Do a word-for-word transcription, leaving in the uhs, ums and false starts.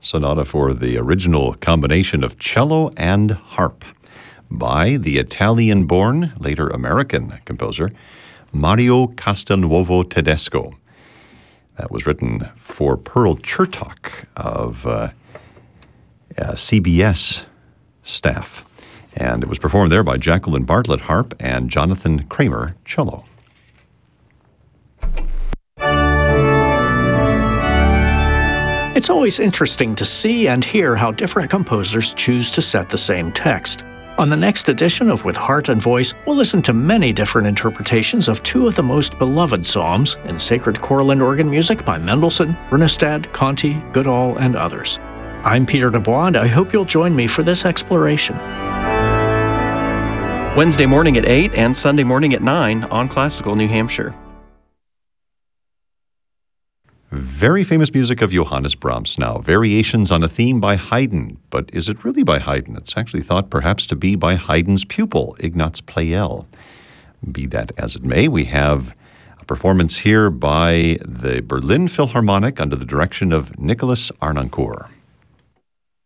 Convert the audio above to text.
Sonata for the original combination of cello and harp by the Italian-born, later American composer, Mario Castelnuovo Tedesco. That was written for Pearl Chertok of uh, uh, C B S staff. And it was performed there by Jacqueline Bartlett, harp, and Jonathan Kramer, cello. It's always interesting to see and hear how different composers choose to set the same text. On the next edition of With Heart and Voice, we'll listen to many different interpretations of two of the most beloved psalms in sacred choral and organ music by Mendelssohn, Runestad, Conti, Goodall, and others. I'm Peter Dubois, and I hope you'll join me for this exploration. Wednesday morning at eight and Sunday morning at nine on Classical New Hampshire. Very famous music of Johannes Brahms now. Variations on a theme by Haydn. But is it really by Haydn? It's actually thought perhaps to be by Haydn's pupil, Ignaz Pleyel. Be that as it may, we have a performance here by the Berlin Philharmonic under the direction of Nicholas Arnoncourt.